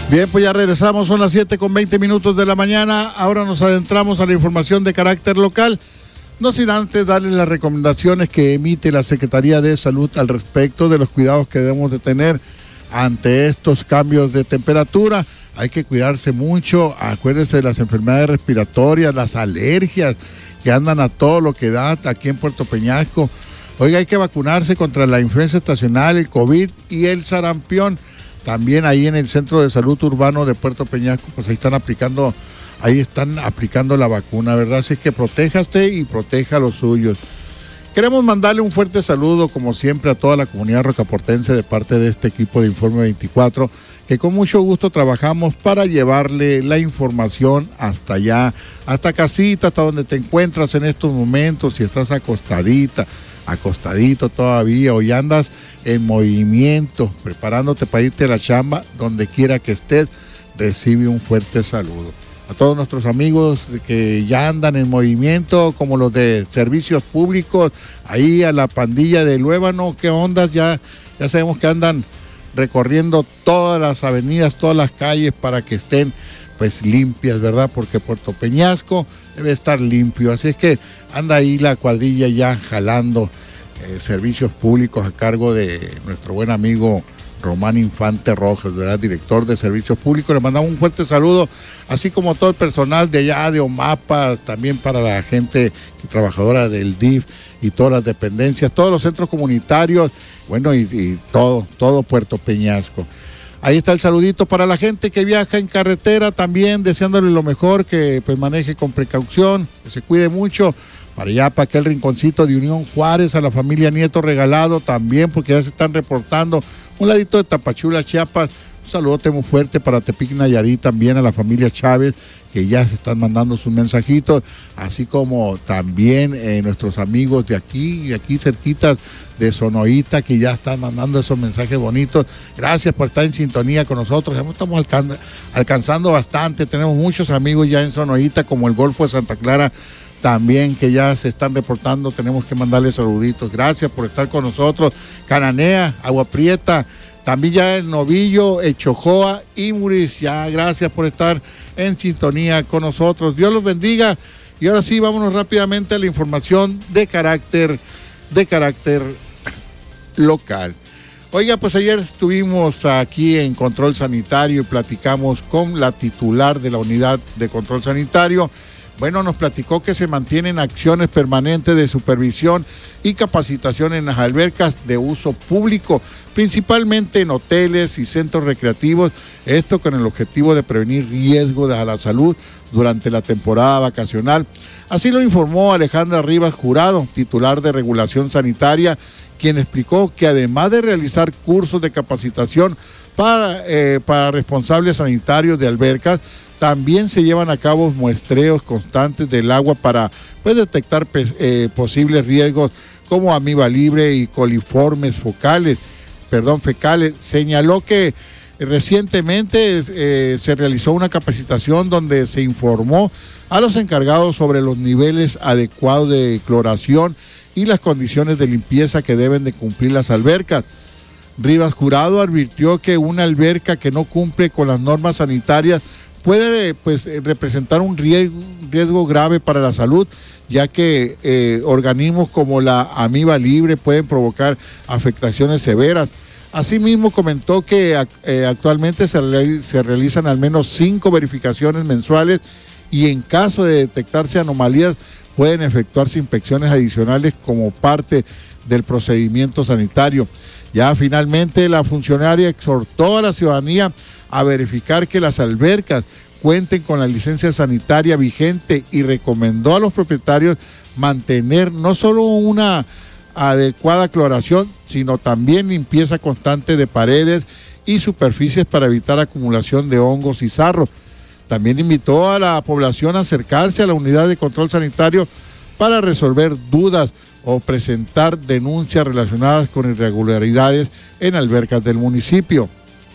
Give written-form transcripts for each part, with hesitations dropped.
Bien, pues ya regresamos, son las 7:20 de la mañana. Ahora nos adentramos a la información de carácter local. No sin antes darles las recomendaciones que emite la Secretaría de Salud al respecto de los cuidados que debemos de tener ante estos cambios de temperatura. Hay que cuidarse mucho, acuérdense de las enfermedades respiratorias, las alergias que andan a todo lo que da aquí en Puerto Peñasco. Oiga, hay que vacunarse contra la influenza estacional, el COVID y el sarampión. También ahí en el Centro de Salud Urbano de Puerto Peñasco, pues ahí están aplicando la vacuna, ¿verdad? Así que protéjate y proteja a los suyos. Queremos mandarle un fuerte saludo, como siempre, a toda la comunidad rocaportense de parte de este equipo de Informe 24, que con mucho gusto trabajamos para llevarle la información hasta allá, hasta casita, hasta donde te encuentras en estos momentos, si estás acostadito todavía, o ya andas en movimiento, preparándote para irte a la chamba, donde quiera que estés, recibe un fuerte saludo. A todos nuestros amigos que ya andan en movimiento, como los de servicios públicos, ahí a la pandilla de Luébano, ¿qué ondas? Ya sabemos que andan recorriendo todas las avenidas, todas las calles para que estén pues limpias, ¿verdad? Porque Puerto Peñasco debe estar limpio, así es que anda ahí la cuadrilla ya jalando servicios públicos a cargo de nuestro buen amigo Román Infante Rojas, ¿verdad? Director de Servicios Públicos. Le mandamos un fuerte saludo, así como todo el personal de allá de OMAPA, también para la gente trabajadora del DIF y todas las dependencias, todos los centros comunitarios, bueno, y todo Puerto Peñasco. Ahí está el saludito para la gente que viaja en carretera también, deseándole lo mejor, que pues maneje con precaución, que se cuide mucho. Para allá, para aquel rinconcito de Unión Juárez, a la familia Nieto Regalado también, porque ya se están reportando. Un ladito de Tapachula, Chiapas. Un saludote muy fuerte para Tepic, Nayarit, también a la familia Chávez, que ya se están mandando sus mensajitos, así como también nuestros amigos de aquí cerquitas de Sonoita, que ya están mandando esos mensajes bonitos. Gracias por estar en sintonía con nosotros. Ya estamos alcanzando bastante. Tenemos muchos amigos ya en Sonoita, como el Golfo de Santa Clara, también, que ya se están reportando. Tenemos que mandarles saluditos. Gracias por estar con nosotros. Cananea, Agua Prieta, también ya el Novillo, Echojoa y Muris. Ya, gracias por estar en sintonía con nosotros. Dios los bendiga. Y ahora sí, vámonos rápidamente a la información de carácter local. Oiga, pues ayer estuvimos aquí en Control Sanitario y platicamos con la titular de la Unidad de Control Sanitario. Bueno, nos platicó que se mantienen acciones permanentes de supervisión y capacitación en las albercas de uso público, principalmente en hoteles y centros recreativos, esto con el objetivo de prevenir riesgos a la salud durante la temporada vacacional. Así lo informó Alejandra Rivas Jurado, titular de Regulación Sanitaria, quien explicó que además de realizar cursos de capacitación para responsables sanitarios de albercas, también se llevan a cabo muestreos constantes del agua para detectar posibles riesgos como amiba libre y coliformes fecales. Señaló que recientemente se realizó una capacitación donde se informó a los encargados sobre los niveles adecuados de cloración y las condiciones de limpieza que deben de cumplir las albercas. Rivas Jurado advirtió que una alberca que no cumple con las normas sanitarias puede representar un riesgo grave para la salud, ya que organismos como la amiba libre pueden provocar afectaciones severas. Asimismo, comentó que actualmente se realizan al menos 5 verificaciones mensuales y en caso de detectarse anomalías pueden efectuarse inspecciones adicionales como parte del procedimiento sanitario. Ya finalmente la funcionaria exhortó a la ciudadanía a verificar que las albercas cuenten con la licencia sanitaria vigente y recomendó a los propietarios mantener no solo una adecuada cloración, sino también limpieza constante de paredes y superficies para evitar acumulación de hongos y sarros. También invitó a la población a acercarse a la unidad de control sanitario para resolver dudas o presentar denuncias relacionadas con irregularidades en albercas del municipio.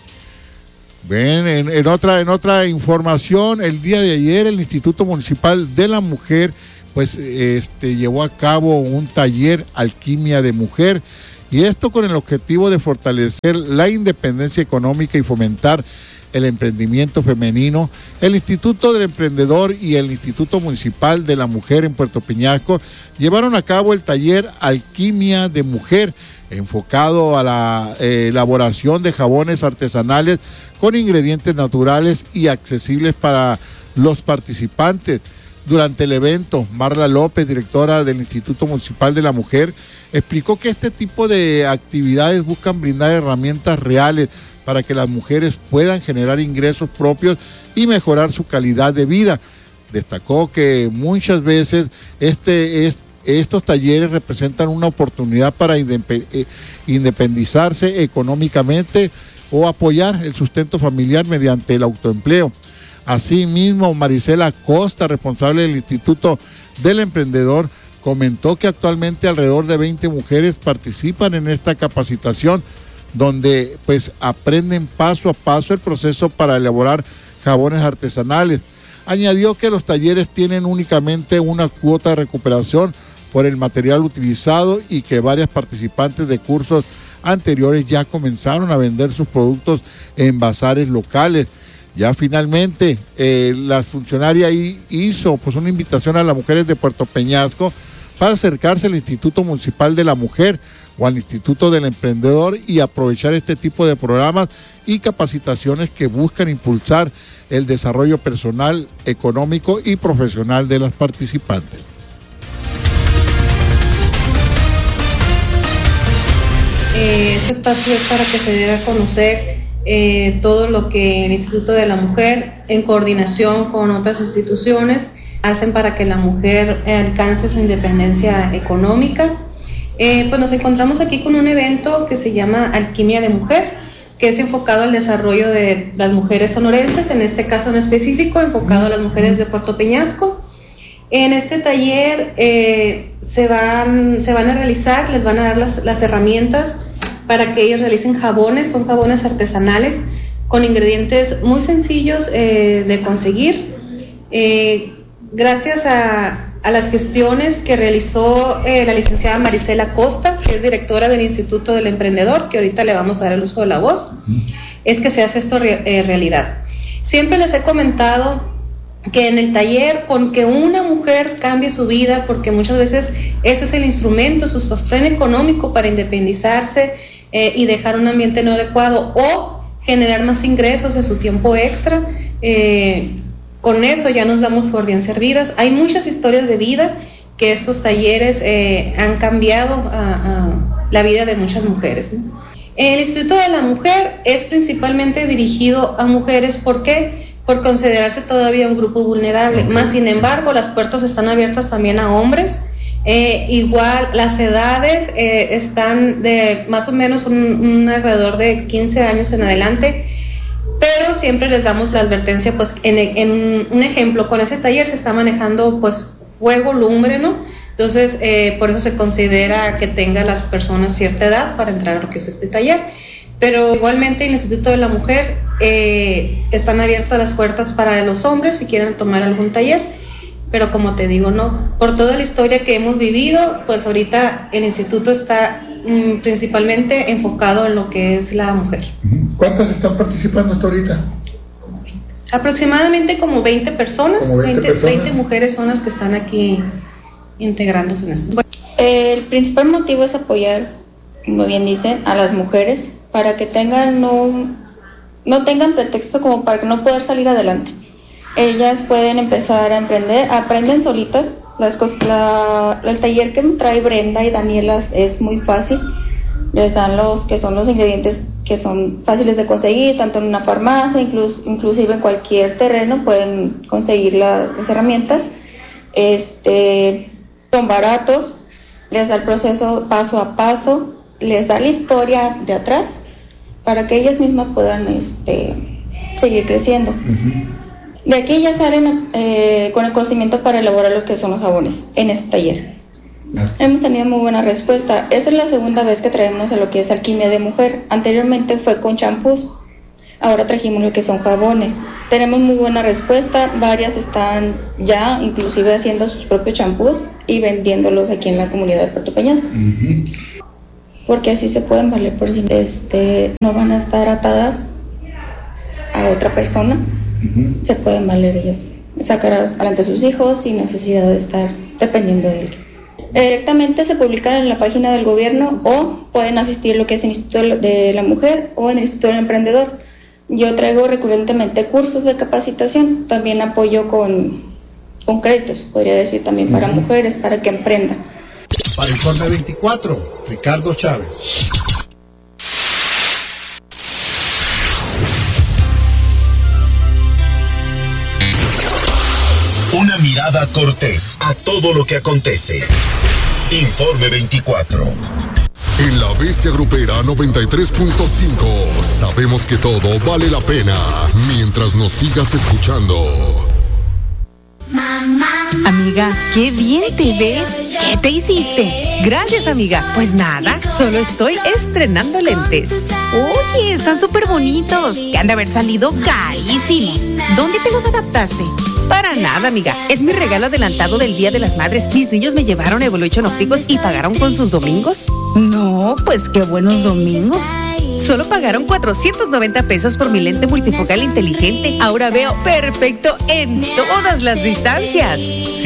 Ven, en otra información, el día de ayer el Instituto Municipal de la Mujer llevó a cabo un taller Alquimia de Mujer, y esto con el objetivo de fortalecer la independencia económica y fomentar el emprendimiento femenino, el Instituto del Emprendedor y el Instituto Municipal de la Mujer en Puerto Peñasco llevaron a cabo el taller Alquimia de Mujer, enfocado a la elaboración de jabones artesanales con ingredientes naturales y accesibles para los participantes. Durante el evento, Marla López, directora del Instituto Municipal de la Mujer, explicó que este tipo de actividades buscan brindar herramientas reales para que las mujeres puedan generar ingresos propios y mejorar su calidad de vida. Destacó que muchas veces estos talleres representan una oportunidad para independizarse económicamente o apoyar el sustento familiar mediante el autoempleo. Asimismo, Marisela Costa, responsable del Instituto del Emprendedor, comentó que actualmente alrededor de 20 mujeres participan en esta capacitación, donde pues aprenden paso a paso el proceso para elaborar jabones artesanales. Añadió que los talleres tienen únicamente una cuota de recuperación por el material utilizado y que varias participantes de cursos anteriores ya comenzaron a vender sus productos en bazares locales. Ya finalmente la funcionaria hizo pues una invitación a las mujeres de Puerto Peñasco para acercarse al Instituto Municipal de la Mujer o al Instituto del Emprendedor y aprovechar este tipo de programas y capacitaciones que buscan impulsar el desarrollo personal, económico y profesional de las participantes. Este espacio es para que se dé a conocer todo lo que el Instituto de la Mujer, en coordinación con otras instituciones, hacen para que la mujer alcance su independencia económica. Pues nos encontramos aquí con un evento que se llama Alquimia de Mujer, que es enfocado al desarrollo de las mujeres sonorenses, en este caso en específico, enfocado a las mujeres de Puerto Peñasco. En este taller se van a realizar, les van a dar las herramientas para que ellos realicen jabones, son jabones artesanales con ingredientes muy sencillos de conseguir. Gracias a las gestiones que realizó la licenciada Marisela Costa, que es directora del Instituto del Emprendedor, que ahorita le vamos a dar el uso de la voz, es que se hace esto realidad. Siempre les he comentado que en el taller, con que una mujer cambie su vida, porque muchas veces ese es el instrumento, su sostén económico para independizarse y dejar un ambiente no adecuado o generar más ingresos en su tiempo extra, con eso ya nos damos por bien servidas. Hay muchas historias de vida que estos talleres han cambiado a la vida de muchas mujeres, ¿no? El Instituto de la Mujer es principalmente dirigido a mujeres. ¿Por qué? Por considerarse todavía un grupo vulnerable. Más sin embargo, las puertas están abiertas también a hombres. Igual las edades están de más o menos un alrededor de 15 años en adelante, pero siempre les damos la advertencia, pues en un ejemplo, con ese taller se está manejando pues fuego, lumbre, ¿no? Entonces por eso se considera que tenga las personas cierta edad para entrar a lo que es este taller. Pero igualmente en el Instituto de la Mujer están abiertas las puertas para los hombres si quieren tomar algún taller, pero como te digo, no, por toda la historia que hemos vivido, pues ahorita el instituto está principalmente enfocado en lo que es la mujer. ¿Cuántas están participando hasta ahorita? Aproximadamente como 20 personas, como 20 mujeres son las que están aquí integrándose en esto. El principal motivo es apoyar, como bien dicen, a las mujeres para que tengan no tengan pretexto como para no poder salir adelante. Ellas pueden empezar a emprender, aprenden solitas. El taller que trae Brenda y Daniela es muy fácil. Les dan los ingredientes que son fáciles de conseguir, tanto en una farmacia, inclusive en cualquier terreno pueden conseguir las herramientas. Son baratos, les da el proceso paso a paso, les da la historia de atrás para que ellas mismas puedan seguir creciendo. De aquí ya salen con el conocimiento para elaborar lo que son los jabones en este taller. Hemos tenido muy buena respuesta. Esta es la segunda vez que traemos a lo que es Alquimia de Mujer. Anteriormente fue con champús, ahora trajimos lo que son jabones. Tenemos muy buena respuesta, varias están ya inclusive haciendo sus propios champús y vendiéndolos aquí en la comunidad de Puerto Peñasco. Porque así se pueden valer por sí, no van a estar atadas a a otra persona, se pueden valer ellos, sacar adelante a sus hijos sin necesidad de estar dependiendo de alguien. Directamente se publican en la página del gobierno o pueden asistir lo que es el Instituto de la Mujer o en el Instituto del Emprendedor. Yo traigo recurrentemente cursos de capacitación, también apoyo con créditos, podría decir también para mujeres, para que emprendan. Para Informe 24, Ricardo Chávez. Una mirada cortés a todo lo que acontece. Informe 24. En la Bestia Grupera 93.5 sabemos que todo vale la pena mientras nos sigas escuchando. Amiga, qué bien te ves. ¿Qué te hiciste? Gracias, amiga. Pues nada, solo estoy estrenando lentes. Oye, están súper bonitos. Que han de haber salido carísimos. ¿Dónde te los adaptaste? Para nada, amiga. Es mi regalo adelantado del Día de las Madres. Mis niños me llevaron a Evolution Ópticos y pagaron con sus domingos. No, pues qué buenos domingos. Solo pagaron 490 pesos por mi lente multifocal inteligente. Ahora veo perfecto en todas las distancias.